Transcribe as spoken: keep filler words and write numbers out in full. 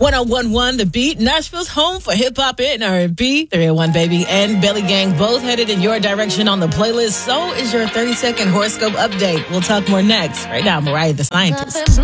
one oh one point one The Beat, Nashville's home for hip-hop and R and B. three oh one Baby and Belly Gang both headed in your direction on the playlist. So is your thirty-second horoscope update. We'll talk more next. Right now, Mariah the Scientist.